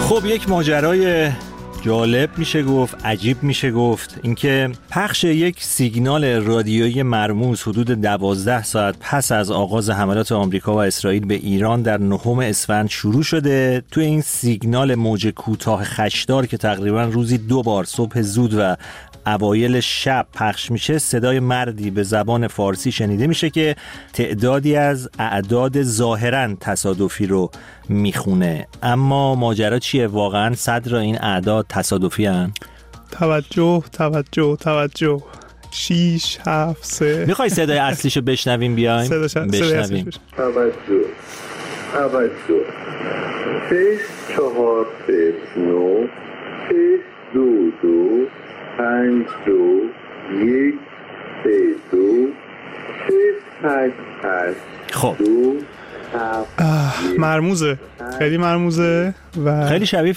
خب یک ماجرای جالب میشه گفت، عجیب میشه گفت، اینکه پخش یک سیگنال رادیویی مرموز حدود 12 ساعت پس از آغاز حملات آمریکا و اسرائیل به ایران در 9 اسفند شروع شده. توی این سیگنال موج کوتاه خشدار که تقریبا روزی 2 بار صبح زود و اوایل شب پخش میشه، صدای مردی به زبان فارسی شنیده میشه که تعدادی از اعداد ظاهراً تصادفی رو میخونه. اما ماجرا چیه؟ واقعاً صدر این اعداد تصادفی هن؟ توجه 6 7 3. میخوای صدای اصلیشو بشنویم؟ بیایم بشنویم. توجه 6 4 3 9 6 2 2 5 2 1 3 2 6 8 8. خب مرموزه، خیلی مرموزه و خیلی شبیه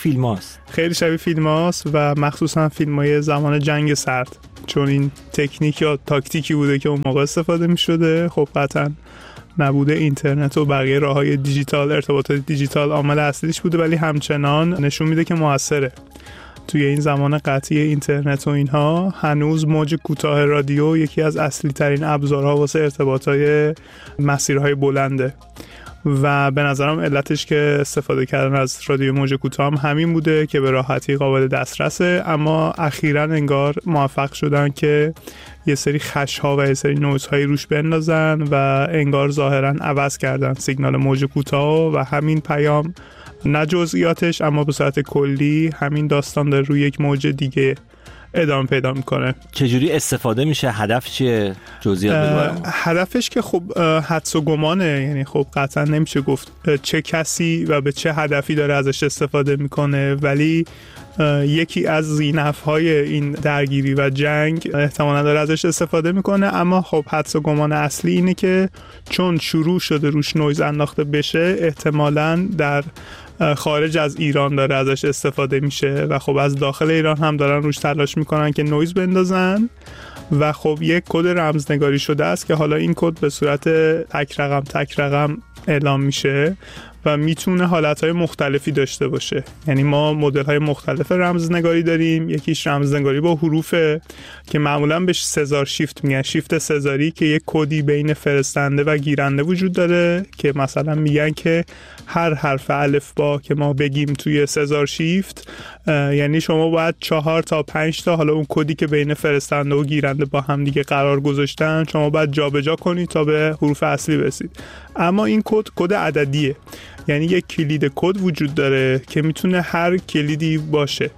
فیلم هاست و مخصوصا فیلم های زمان جنگ سرد، چون این تکنیک یا تاکتیکی بوده که اون موقع استفاده می شده. خب قطعا نبوده اینترنت و بقیه راه های دیجیتال، ارتباطات دیجیتال عامل اصلیش بوده، ولی همچنان نشون میده که موثره. توی این زمان قطعی اینترنت و اینها هنوز موج کوتاه رادیو یکی از اصلی ترین ابزارها واسه ارتباطای مسیرهای بلنده و به نظرم علتش که استفاده کردن از رادیو موج کوتاه همین بوده که به راحتی قابل دسترسه. اما اخیراً انگار موفق شدن که یه سری خش‌ها و یه سری نویزهایی روش بندازن و انگار ظاهراً عوض کردن سیگنال موج کوتاه و همین پیام، نه جزئیاتش اما به صورت کلی همین داستان داره روی یک موج دیگه ادامه پیدا میکنه. چجوری استفاده میشه؟ هدف چیه؟ جزئیات بگو. هدفش که خب حدس و گمانه، یعنی خب قطعا نمیشه گفت چه کسی و به چه هدفی داره ازش استفاده میکنه، ولی یکی از زینف‌های این درگیری و جنگ احتمالاً داره ازش استفاده میکنه. اما خب حدس و گمان اصلی اینه که چون شروع شده روش نویز انداخته بشه، احتمالاً در خارج از ایران داره ازش استفاده میشه و خب از داخل ایران هم دارن روش تلاش میکنن که نویز بندازن و خب یک کد رمزنگاری شده است که حالا این کد به صورت تک رقم اعلام میشه و میتونه حالتهای مختلفی داشته باشه. یعنی ما مدل‌های مختلف رمزنگاری داریم. یکیش رمزنگاری با حروفه که معمولاً بهش سزار شیفت میگن، شیفت سزاری، که یک کدی بین فرستنده و گیرنده وجود داره که مثلا میگن که هر حرف الفبا که ما بگیم توی سزار شیفت، یعنی شما باید 4 تا 5 تا حالا اون کدی که بین فرستنده و گیرنده با هم دیگه قرار گذاشتن، شما باید جابجا کنید تا به حروف اصلی برسید. اما این کد عددیه، یعنی یک کلید کد وجود داره که میتونه هر کلیدی باشه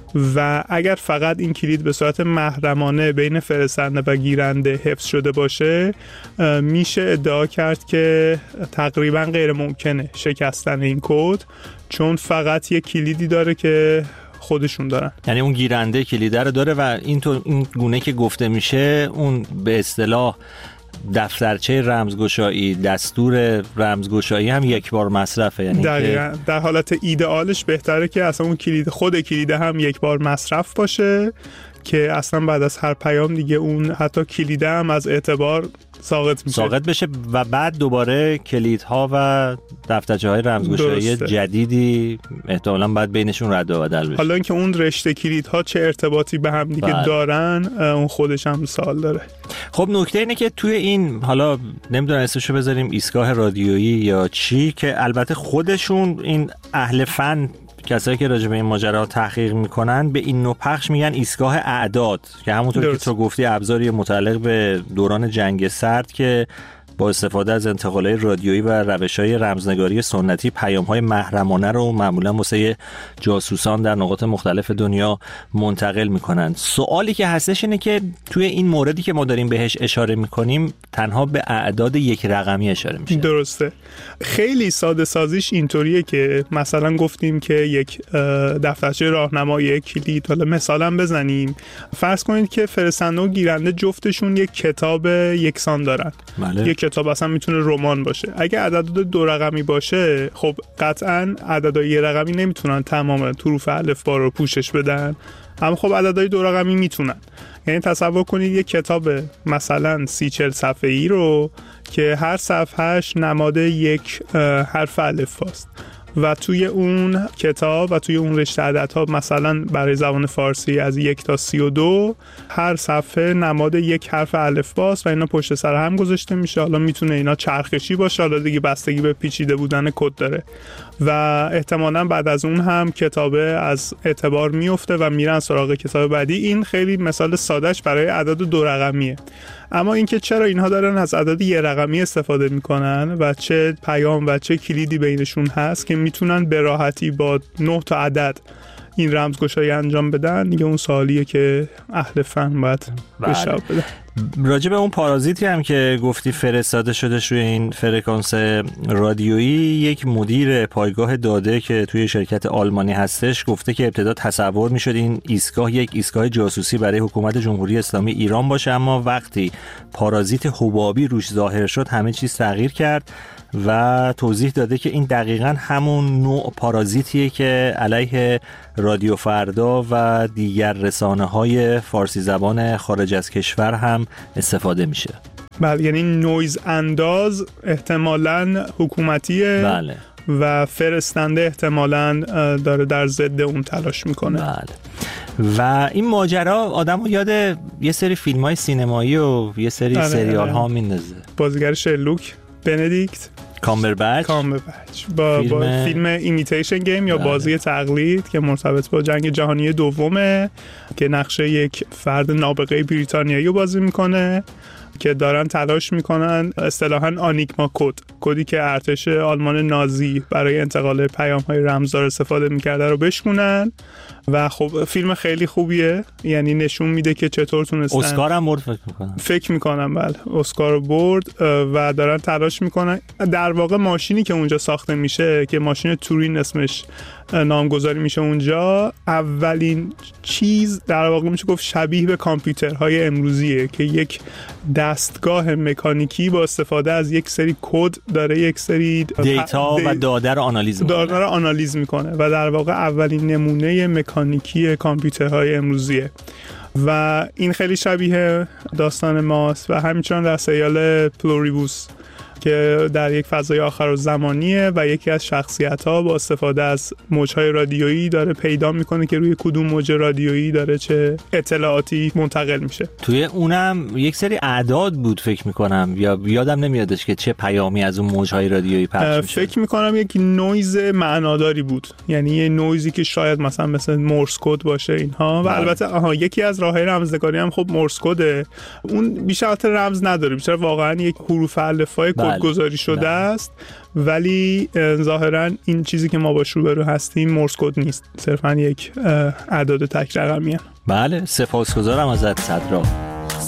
و اگر فقط این کلید به صورت محرمانه بین فرستنده و گیرنده حفظ شده باشه، میشه ادعا کرد که تقریبا غیر ممکنه شکستن این کد، چون فقط یک کلیدی داره که خودشون دارن. یعنی اون گیرنده کلیده رو داره و این گونه که گفته میشه اون به اصطلاح دفترچه رمزگشایی، دستور رمزگشایی هم یک بار مصرفه. یعنی در حالت ایدئالش بهتره که اصلا اون خود کلیده هم یک بار مصرف باشه که اصلا بعد از هر پیام دیگه اون حتی کلیده هم از اعتبار ساقط بشه و بعد دوباره کلیدها و دفترچه‌های رمزگشایی جدیدی احتمالاً بعد بینشون رد و بدل بشه. حالا اینکه اون رشته کلیدها چه ارتباطی به هم دیگه دارن، اون خودش هم سوال داره. خب نکته اینه که توی این، حالا نمیدونم اسمشو بذاریم ایستگاه رادیویی یا چی، که البته خودشون این اهل فن، کسایی که راجع به این ماجرا تحقیق میکنن، به این نوع پخش میگن ایستگاه اعداد، که همونطور که تو گفتی ابزاری متعلق به دوران جنگ سرد که با استفاده از انتقالات رادیویی و روش‌های رمزنگاری سنتی پیام‌های محرمانه رو معمولاً واسه جاسوسان در نقاط مختلف دنیا منتقل می‌کنن. سوالی که هستش اینه که توی این موردی که ما داریم بهش اشاره می‌کنیم تنها به اعداد یک رقمی اشاره میشه. درسته. خیلی ساده سازیش اینطوریه که مثلا گفتیم که یک دفترچه راهنمایی، یک کلید، حالا مثلا بزنیم، فرض کنید که فرستنده و گیرنده جفتشون یک کتاب یکسان دارن. بله. یک کتاب اصلا میتونه رمان باشه. اگه عدد 2 رقمی باشه، خب قطعاً عددهای 1 رقمی نمیتونن تمام حروف الفبا رو پوشش بدن، اما خب عددهای 2 رقمی میتونن. یعنی تصور کنید یک کتاب مثلا 30-40 صفحه‌ای رو که هر صفحهش نماد یک حرف الفباست و توی اون کتاب و توی اون رشته عددها مثلا برای زبان فارسی از 1 تا 32 هر صفحه نماد یک حرف الفباست و اینا پشت سر هم گذاشته میشه. حالا میتونه اینا چرخشی باشه، حالا دیگه بستگی به پیچیده بودن کد داره و احتمالاً بعد از اون هم کتابه از اعتبار میفته و میرن سراغ کتاب بعدی. این خیلی مثال سادهش برای عدد 2 رقمیه. اما اینکه چرا اینها دارن از عدد 1 رقمی استفاده میکنن و چه پیام و چه کلیدی بینشون هست که میتونن به راحتی با 9 تا عدد این رمزگشایی انجام بدن، دیگه اون سوالیه که اهل فن باید بشاب بدن. راجع به اون پارازیتی هم که گفتی فرستاده شده روی این فرکانس رادیویی، یک مدیر پایگاه داده که توی شرکت آلمانی هستش گفته که ابتدا تصور میشد این ایستگاه یک ایستگاه جاسوسی برای حکومت جمهوری اسلامی ایران باشه، اما وقتی پارازیت حبابی روش ظاهر شد همه چیز تغییر کرد و توضیح داده که این دقیقاً همون نوع پارازیتیه که علیه رادیو فردا و دیگر رسانه‌های فارسی زبان خارج از کشور هم استفاده میشه. بله، یعنی نویز انداز احتمالاً حکومتیه. بله. و فرستنده احتمالاً داره در ضد اون تلاش میکنه. بله. و این ماجرا آدمو یاد یه سری فیلم‌های سینمایی و یه سری سریال ها میندازه. بازیگر شرلوک بندیکت کامبربچ با فیلم ایمیتیشن گیم یا بازی تقلید که مرتبط با جنگ جهانی دومه که نقشه یک فرد نابغه بریتانیایی رو بازی میکنه که دارن تلاش میکنن اصطلاحاً آنیگما کدی که ارتش آلمان نازی برای انتقال پیام‌های رمزدار استفاده میکرده رو بشکنن. و خب فیلم خیلی خوبیه، یعنی نشون میده که چطور تونستن. اسکار هم برد فکر میکنم. بله، اسکار برد و دارن تلاش میکنن. در واقع ماشینی که اونجا ساخته میشه که ماشین تورین اسمش نامگذاری میشه اونجا، اولین چیز در واقع میشه گفت شبیه به کامپیوترهای امروزیه که یک دستگاه مکانیکی با استفاده از یک سری کد داره یک سری دیتا و داده رو آنالیز میکنه و در واقع اولین نمونه مکانیکی کامپیوترهای امروزیه و این خیلی شبیه داستان ماست. و همچنین در سریال پلوریبوس که در یک فضای آخرالزمانیه و یکی از شخصیت‌ها با استفاده از موج‌های رادیویی داره پیدا میکنه که روی کدوم موج رادیویی داره چه اطلاعاتی منتقل میشه. توی اونم یک سری اعداد بود فکر میکنم، یا یادم نمیادش که چه پیامی از اون موج‌های رادیویی پخش میشه. فکر میکنم یک نویز معناداری بود، یعنی یه نویزی که شاید مثلا مورس کد باشه اینها. و البته یکی از راههای رمزنگاری هم خب مورس کده، اون بیشتر رمز نداره، بیشتر واقعا یک حروف الفبای گذاری شده است، ولی ظاهرا این چیزی که ما باش روبرو هستیم مورس کد نیست، صرفا یک اعداد تک رقمیه. بله، سپاسگزارم ازت صدرا.